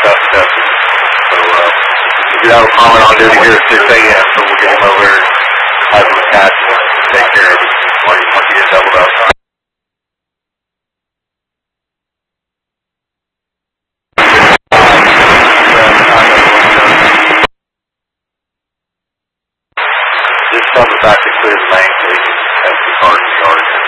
Copy. So, if you have a comment on duty here at 6 a.m., so we'll get him over there, have him attached, and take care of it while you get doubled up. Just tell the back to clear the lane so he can have the car in the yard.